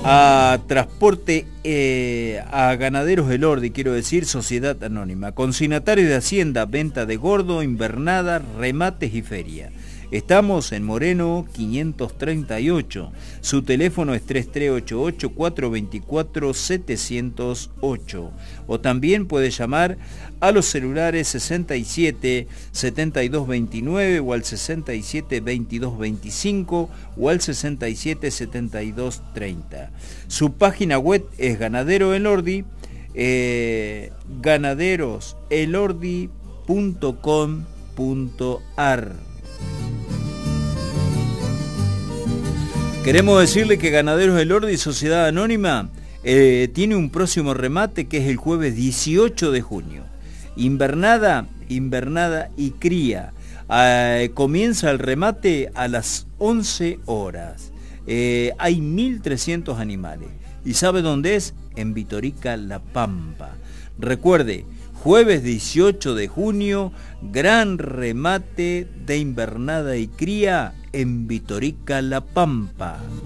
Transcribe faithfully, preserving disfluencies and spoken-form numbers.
a Transporte, eh, a Ganaderos Elordi, quiero decir, Sociedad Anónima. Consignatario de Hacienda, venta de gordo, invernada, remates y feria. Estamos en Moreno quinientos treinta y ocho. Su teléfono es tres tres ocho ocho, cuatro dos cuatro, siete cero ocho. O también puede llamar a los celulares sesenta y siete, setenta y dos veintinueve o al sesenta y siete, veintidós veinticinco o al sesenta y siete, setenta y dos treinta. Su página web es Ganadero Elordi, eh, ganaderos elordi punto com punto ar. Queremos decirle que Ganaderos Elordi, Sociedad Anónima, eh, tiene un próximo remate que es el jueves dieciocho de junio. Invernada, invernada y cría. Eh, comienza el remate a las once horas. Eh, hay mil trescientos animales. ¿Y sabe dónde es? En Vitorica, La Pampa. Recuerde, jueves dieciocho de junio, gran remate de invernada y cría en Vitorica, La Pampa.